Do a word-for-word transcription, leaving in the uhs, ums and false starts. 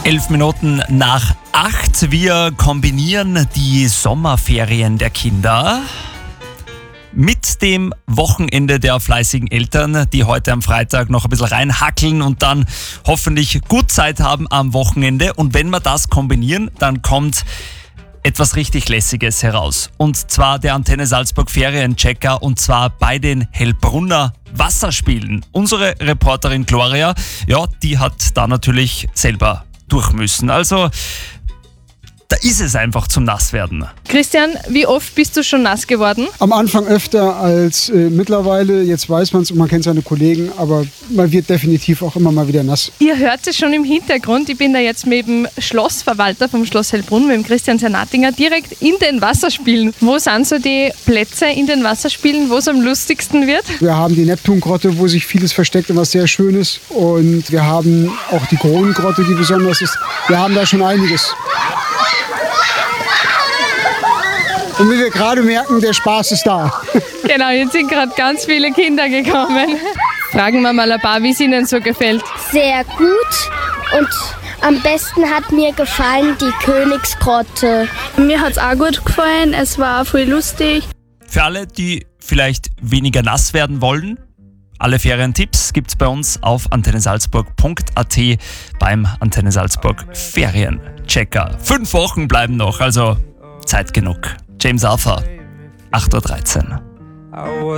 Elf Minuten nach acht. Wir kombinieren die Sommerferien der Kinder mit dem Wochenende der fleißigen Eltern, die heute am Freitag noch ein bisschen reinhackeln und dann hoffentlich gut Zeit haben am Wochenende. Und wenn wir das kombinieren, dann kommt etwas richtig Lässiges heraus. Und zwar der Antenne Salzburg Ferienchecker, und zwar bei den Hellbrunner Wasserspielen. Unsere Reporterin Gloria, ja, die hat da natürlich selber durch müssen. Also da ist es einfach zum Nasswerden. Christian, wie oft bist du schon nass geworden? Am Anfang öfter als äh, mittlerweile. Jetzt weiß man es und man kennt seine Kollegen, aber man wird definitiv auch immer mal wieder nass. Ihr hört es schon im Hintergrund. Ich bin da jetzt mit dem Schlossverwalter vom Schloss Hellbrunn, mit dem Christian Zernatinger, direkt in den Wasserspielen. Wo sind so die Plätze in den Wasserspielen, wo es am lustigsten wird? Wir haben die Neptungrotte, wo sich vieles versteckt und was sehr schön ist. Und wir haben auch die Kronengrotte, die besonders ist. Wir haben da schon einiges. Und wie wir gerade merken, der Spaß ist da. Genau, jetzt sind gerade ganz viele Kinder gekommen. Fragen wir mal ein paar, wie es ihnen so gefällt. Sehr gut, und am besten hat mir gefallen die Königsgrotte. Mir hat es auch gut gefallen, es war voll lustig. Für alle, die vielleicht weniger nass werden wollen, alle Ferientipps gibt es bei uns auf antennesalzburg punkt a t beim Antenne Salzburg Ferienchecker. Fünf Wochen bleiben noch, also Zeit genug. James Arthur, acht Uhr dreizehn.